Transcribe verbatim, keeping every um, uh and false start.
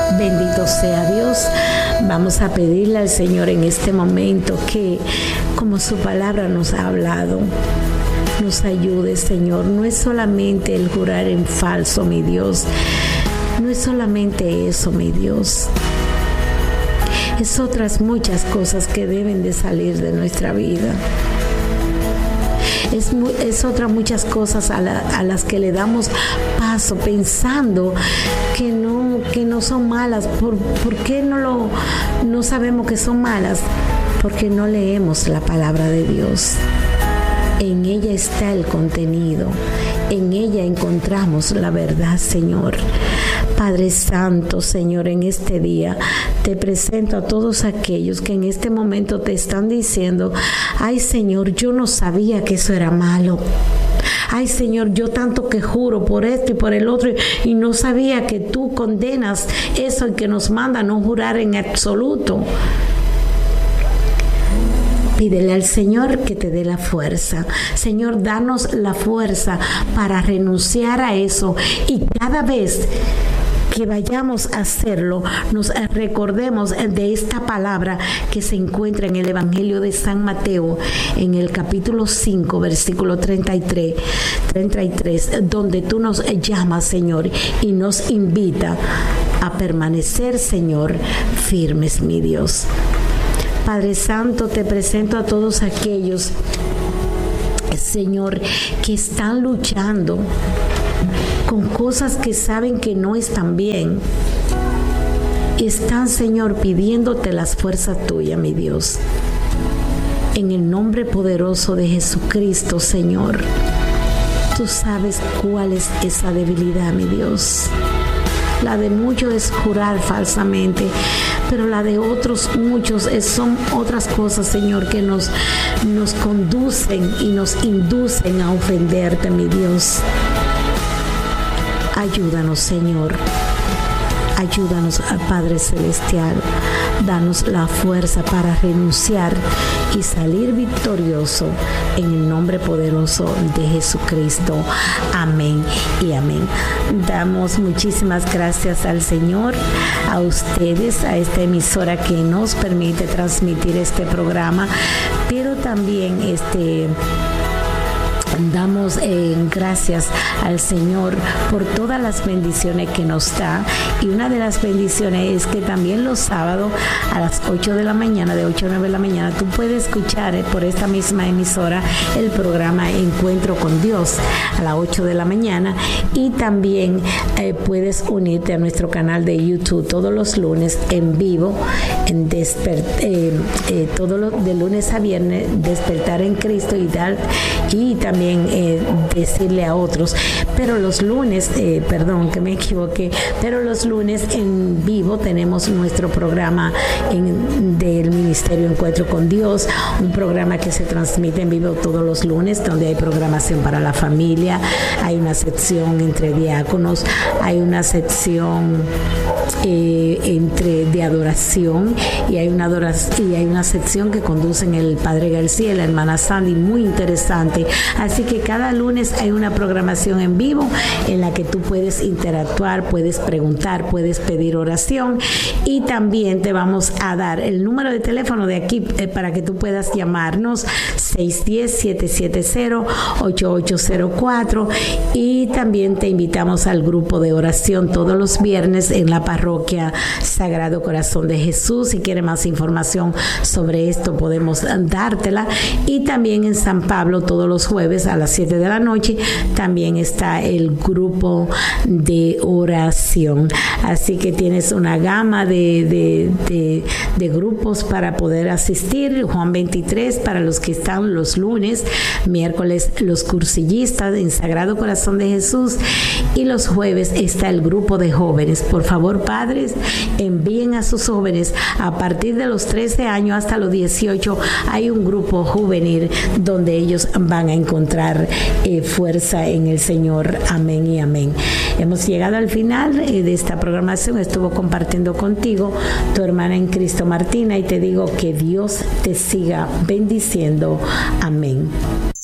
Bendito sea Dios. Vamos a pedirle al Señor en este momento que, como su palabra nos ha hablado, nos ayude, Señor. No es solamente el jurar en falso, mi Dios. No es solamente eso, mi Dios. Es otras muchas cosas que deben de salir de nuestra vida. Es, es otras muchas cosas a, la, a las que le damos paso pensando que no, que no son malas. ¿Por, por qué no, lo, no sabemos que son malas? Porque no leemos la palabra de Dios. En ella está el contenido. En ella encontramos la verdad, Señor. Padre Santo, Señor, en este día te presento a todos aquellos que en este momento te están diciendo: ay, Señor, yo no sabía que eso era malo. Ay, Señor, yo tanto que juro por esto y por el otro y no sabía que tú condenas eso y que nos manda a no jurar en absoluto. Pídele al Señor que te dé la fuerza. Señor, danos la fuerza para renunciar a eso y cada vez que vayamos a hacerlo, nos recordemos de esta palabra que se encuentra en el Evangelio de San Mateo, en el capítulo cinco, versículo treinta y tres, treinta y tres, donde tú nos llamas, Señor, y nos invita a permanecer, Señor, firmes, mi Dios. Padre Santo, te presento a todos aquellos, Señor, que están luchando con cosas que saben que no están bien. Están, Señor, pidiéndote las fuerzas tuyas, mi Dios. En el nombre poderoso de Jesucristo, Señor, tú sabes cuál es esa debilidad, mi Dios. La de muchos es jurar falsamente, pero la de otros muchos es, son otras cosas, Señor, que nos, nos conducen y nos inducen a ofenderte, mi Dios. Ayúdanos, Señor. Ayúdanos, Padre Celestial. Danos la fuerza para renunciar y salir victorioso en el nombre poderoso de Jesucristo. Amén y amén. Damos muchísimas gracias al Señor, a ustedes, a esta emisora que nos permite transmitir este programa, pero también este... Damos eh, gracias al Señor por todas las bendiciones que nos da, y una de las bendiciones es que también los sábados a las ocho de la mañana, de ocho a nueve de la mañana, tú puedes escuchar eh, por esta misma emisora el programa Encuentro con Dios a las ocho de la mañana, y también eh, puedes unirte a nuestro canal de YouTube todos los lunes en vivo, en desper eh, eh, todo lo, de lunes a viernes, Despertar en Cristo, y dar y también Eh, decirle a otros, pero los lunes, eh, perdón que me equivoqué, pero los lunes en vivo tenemos nuestro programa en, del Ministerio Encuentro con Dios, un programa que se transmite en vivo todos los lunes, donde hay programación para la familia, hay una sección entre diáconos, hay una sección eh, entre de adoración, y hay una adoración, y hay una sección que conducen el Padre García y la hermana Sandy, muy interesante. Así que cada lunes hay una programación en vivo en la que tú puedes interactuar, puedes preguntar, puedes pedir oración, y también te vamos a dar el número de teléfono de aquí eh, para que tú puedas llamarnos, seis uno cero, siete siete cero, ocho ocho cero cuatro, y también te invitamos al grupo de oración todos los viernes en la parroquia Sagrado Corazón de Jesús. Si quieres más información sobre esto podemos dártela, y también en San Pablo todos los jueves a las siete de la noche también está el grupo de oración. Así que tienes una gama de, de, de, de grupos para poder asistir. Juan veintitrés para los que están los lunes, miércoles los cursillistas en Sagrado Corazón de Jesús, y los jueves está el grupo de jóvenes. Por favor, padres, envíen a sus jóvenes a partir de los trece años hasta los dieciocho. Hay un grupo juvenil donde ellos van a encontrar eh, fuerza en el Señor. Amén y amén. Hemos llegado al final eh, de esta programación. Estuvo compartiendo contigo tu hermana en Cristo, Martina, y te digo que Dios te siga bendiciendo. Amén.